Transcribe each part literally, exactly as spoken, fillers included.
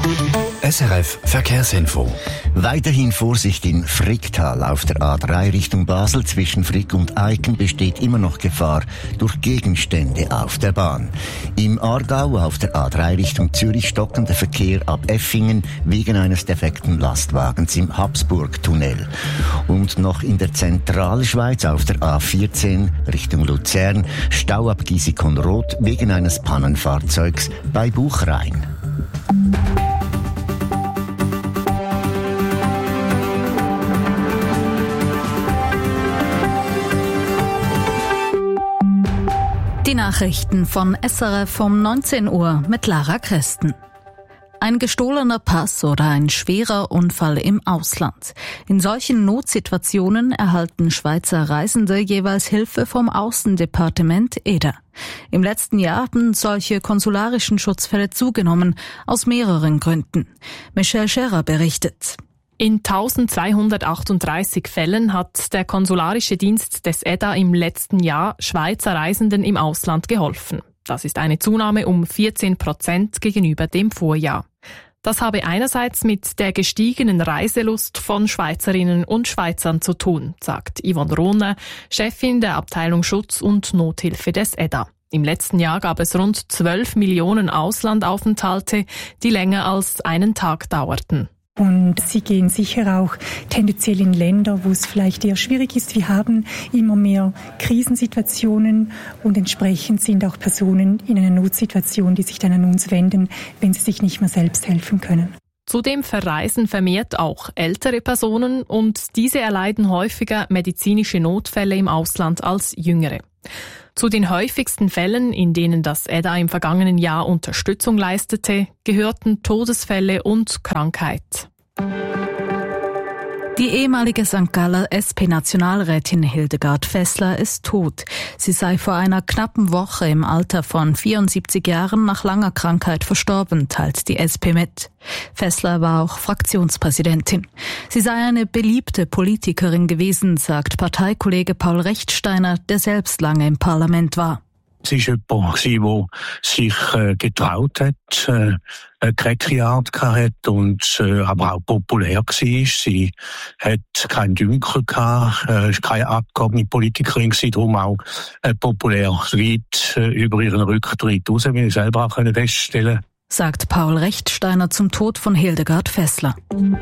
S R F Verkehrsinfo. Weiterhin Vorsicht in Fricktal. Auf der A drei Richtung Basel zwischen Frick und Eiken besteht immer noch Gefahr durch Gegenstände auf der Bahn. Im Aargau auf der A drei Richtung Zürich stockender Verkehr ab Effingen wegen eines defekten Lastwagens im Habsburg-Tunnel. Und noch in der Zentralschweiz auf der A vierzehn Richtung Luzern Stau ab Gisikon-Roth wegen eines Pannenfahrzeugs bei Buchrain. Die Nachrichten von S R F um neunzehn Uhr mit Lara Kresten. Ein gestohlener Pass oder ein schwerer Unfall im Ausland. In solchen Notsituationen erhalten Schweizer Reisende jeweils Hilfe vom Aussendepartement E D A. Im letzten Jahr haben solche konsularischen Schutzfälle zugenommen, aus mehreren Gründen. Michelle Scherer berichtet. In eintausendzweihundertachtunddreißig Fällen hat der konsularische Dienst des E D A im letzten Jahr Schweizer Reisenden im Ausland geholfen. Das ist eine Zunahme um vierzehn Prozent gegenüber dem Vorjahr. Das habe einerseits mit der gestiegenen Reiselust von Schweizerinnen und Schweizern zu tun, sagt Yvonne Rohner, Chefin der Abteilung Schutz und Nothilfe des E D A. Im letzten Jahr gab es rund zwölf Millionen Auslandaufenthalte, die länger als einen Tag dauerten. Und sie gehen sicher auch tendenziell in Länder, wo es vielleicht eher schwierig ist. Wir haben immer mehr Krisensituationen und entsprechend sind auch Personen in einer Notsituation, die sich dann an uns wenden, wenn sie sich nicht mehr selbst helfen können. Zudem verreisen vermehrt auch ältere Personen und diese erleiden häufiger medizinische Notfälle im Ausland als jüngere. Zu den häufigsten Fällen, in denen das E D A im vergangenen Jahr Unterstützung leistete, gehörten Todesfälle und Krankheit. Die ehemalige Sankt Galler S P-Nationalrätin Hildegard Fessler ist tot. Sie sei vor einer knappen Woche im Alter von vierundsiebzig Jahren nach langer Krankheit verstorben, teilt die S P mit. Fessler war auch Fraktionspräsidentin. Sie sei eine beliebte Politikerin gewesen, sagt Parteikollege Paul Rechtsteiner, der selbst lange im Parlament war. Sie war jemand, der sich äh, getraut hat, äh, eine keckige Art hatte und äh, aber auch populär war. Sie hat keinen Dünkel gehabt, äh, keine abgehoben Politikerin gewesen, darum auch äh, populär weit äh, über ihren Rücktritt raus, wie ich selber auch feststellen konnte. Sagt Paul Rechtsteiner zum Tod von Hildegard Fessler.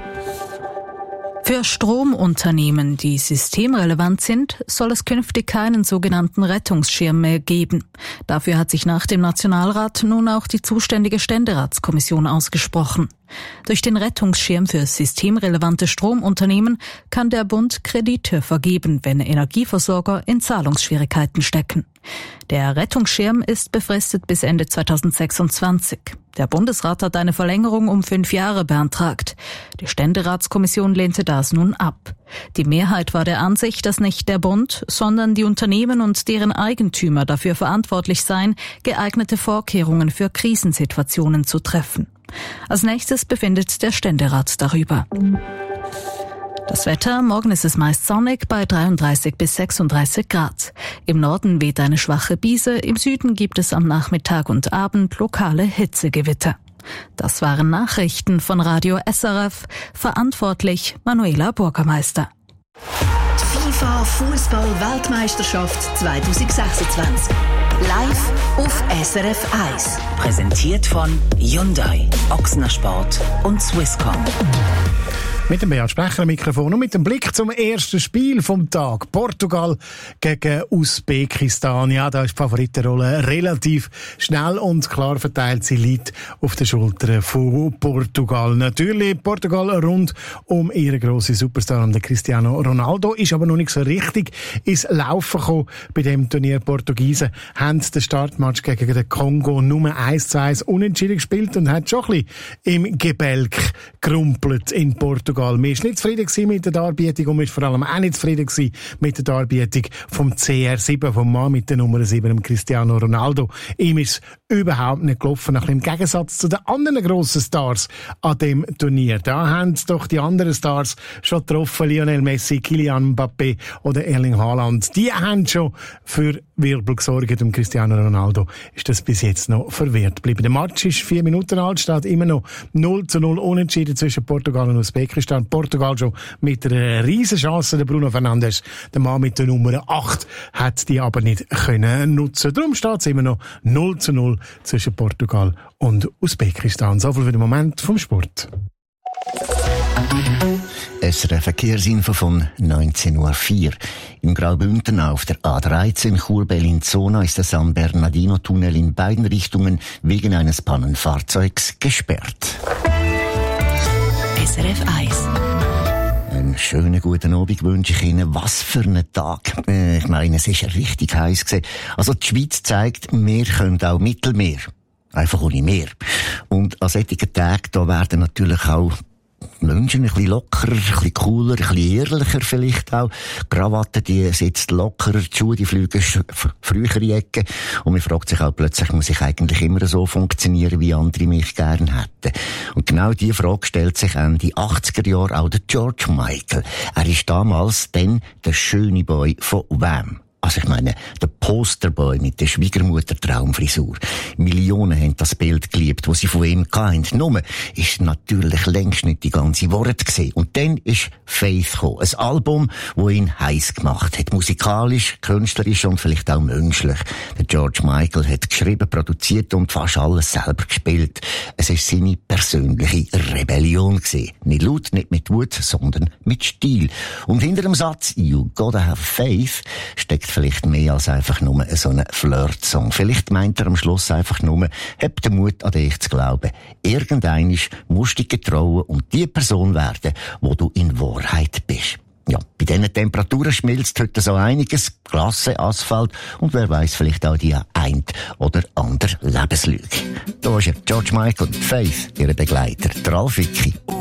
Für Stromunternehmen, die systemrelevant sind, soll es künftig keinen sogenannten Rettungsschirm mehr geben. Dafür hat sich nach dem Nationalrat nun auch die zuständige Ständeratskommission ausgesprochen. Durch den Rettungsschirm für systemrelevante Stromunternehmen kann der Bund Kredite vergeben, wenn Energieversorger in Zahlungsschwierigkeiten stecken. Der Rettungsschirm ist befristet bis Ende zweitausendsechsundzwanzig. Der Bundesrat hat eine Verlängerung um fünf Jahre beantragt. Die Ständeratskommission lehnte das nun ab. Die Mehrheit war der Ansicht, dass nicht der Bund, sondern die Unternehmen und deren Eigentümer dafür verantwortlich seien, geeignete Vorkehrungen für Krisensituationen zu treffen. Als nächstes befindet der Ständerat darüber. Das Wetter, morgen ist es meist sonnig bei dreiunddreißig bis sechsunddreißig Grad. Im Norden weht eine schwache Brise, im Süden gibt es am Nachmittag und Abend lokale Hitzegewitter. Das waren Nachrichten von Radio S R F, verantwortlich Manuela Burgermeister. Die FIFA Fußball-Weltmeisterschaft zweitausendsechsundzwanzig. Live auf S R F eins. Präsentiert von Hyundai, Ochsner Sport und Swisscom. Mit dem Beat Sprecher am Mikrofon und mit dem Blick zum ersten Spiel vom Tag. Portugal gegen Usbekistan. Ja, da ist die Favoritenrolle relativ schnell und klar verteilt. Sie liegt auf den Schultern von Portugal. Natürlich Portugal rund um ihren grossen Superstar, den Cristiano Ronaldo, ist aber noch nicht so richtig ins Laufen gekommen bei dem Turnier. Portugiesen haben den Startmatch gegen den Kongo Nummer eins zu eins unentschieden gespielt und hat schon ein bisschen im Gebälk gerumpelt in Portugal. Portugal. Wir waren nicht zufrieden mit der Darbietung und wir waren vor allem auch nicht zufrieden mit der Darbietung vom C R sieben, vom Mann mit der Nummer sieben, dem Cristiano Ronaldo. Ihm ist überhaupt nicht gelaufen, im Gegensatz zu den anderen grossen Stars an dem Turnier. Da haben doch die anderen Stars schon getroffen, Lionel Messi, Kylian Mbappé oder Erling Haaland. Die haben schon für Wirbel gesorgt. Und Cristiano Ronaldo ist das bis jetzt noch verwehrt geblieben. Der Match ist vier Minuten alt, steht immer noch null zu null unentschieden zwischen Portugal und Usbekistan. Portugal schon mit einer riesen Chance. Der Bruno Fernandes, der Mann mit der Nummer acht, hat die aber nicht können nutzen. Darum steht es immer noch null zu null zwischen Portugal und Usbekistan. So viel für den Moment vom Sport. S R F-Verkehrsinfo von neunzehn Uhr vier. Im Graubünden auf der A dreizehn Chur-Bellinzona ist der San Bernardino-Tunnel in beiden Richtungen wegen eines Pannenfahrzeugs gesperrt. S R F eins. Einen schönen guten Abend wünsche ich Ihnen. Was für einen Tag. Äh, ich meine, es ist richtig heiß gewesen. Also die Schweiz zeigt, wir können auch Mittelmeer. Einfach ohne Meer. Und an solchen Tagen, da werden natürlich auch Menschen ein bisschen lockerer, ein bisschen cooler, ein bisschen ehrlicher vielleicht auch. Krawatten, die sitzt lockerer, die Schuhe, die fliegen früher in die Ecke. Und man fragt sich auch plötzlich, muss ich eigentlich immer so funktionieren, wie andere mich gern hätten? Und genau diese Frage stellt sich Ende achtziger Jahre auch der George Michael. Er ist damals dann der schöne Boy von Wham. Also ich meine, der Posterboy mit der Schwiegermutter-Traumfrisur. Millionen haben das Bild geliebt, das sie von ihm hatten. Nur ist natürlich längst nicht die ganze Worte gewesen. Und dann ist Faith gekommen. Ein Album, das ihn heiß gemacht hat. Musikalisch, künstlerisch und vielleicht auch menschlich. Der George Michael hat geschrieben, produziert und fast alles selber gespielt. Es ist seine persönliche Rebellion gewesen. Nicht laut, nicht mit Wut, sondern mit Stil. Und hinter dem Satz «You gotta have faith» steckt vielleicht mehr als einfach nur so einen Flirt-Song. Vielleicht meint er am Schluss einfach nur, hab den Mut an dich zu glauben. Irgendeinmal musst du dich getrauen und die Person werden, wo du in Wahrheit bist. Ja, bei diesen Temperaturen schmilzt heute so einiges. Glasse, Asphalt und wer weiß vielleicht auch die ein oder andere Lebenslüge. Da ist er, George Michael und Faith, ihre Begleiter, der Ralf Vicki.